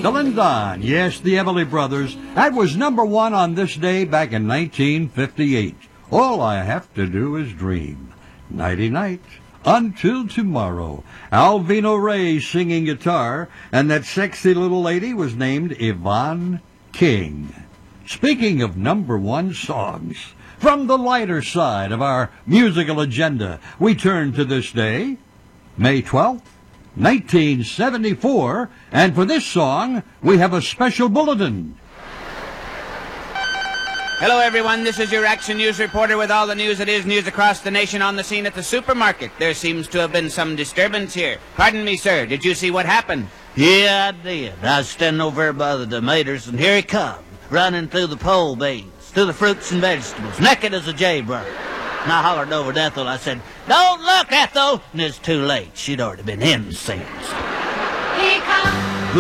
Dylan Don, yes, the Everly Brothers. That was number one on this day back in 1958. All I have to do is dream. Nighty-night. Until tomorrow. Alvino Ray singing guitar, and that sexy little lady was named Yvonne King. Speaking of number one songs, from the lighter side of our musical agenda, we turn to this day, May 12th, 1974, and for this song, we have a special bulletin. Hello, everyone. This is your Action News reporter with all the news that is news across the nation on the scene at the supermarket. There seems to have been some disturbance here. Pardon me, sir. Did you see what happened? Yeah, I did. I was standing over there by the tomatoes, and here he come, running through the pole beans, through the fruits and vegetables, naked as a jaybird. And I hollered over to Ethel. I said, "Don't look, Ethel!" And it's too late. She'd already been in the scenes. He comes.